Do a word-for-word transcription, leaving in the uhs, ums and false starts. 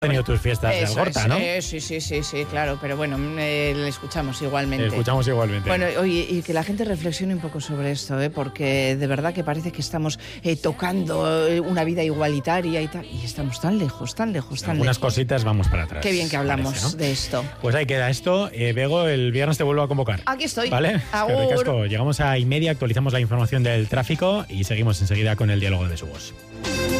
tenido tus fiestas de Eso Algorta, es, ¿no? Eh, sí, sí, sí, sí, claro, pero bueno, eh, le escuchamos igualmente. Le escuchamos igualmente. Bueno, oye, y que la gente reflexione un poco sobre esto, ¿eh? Porque de verdad que parece que estamos eh, tocando eh, una vida igualitaria y tal, y estamos tan lejos, tan lejos, tan Algunas lejos. cositas vamos para atrás. Qué bien que hablamos parece, ¿no? de esto. Pues ahí queda esto. Eh, Bego, el viernes te vuelvo a convocar. Aquí estoy. ¿Vale? Agur. Es que ricasco. Llegamos a y media, actualizamos la información del tráfico y seguimos enseguida con el diálogo de Subos.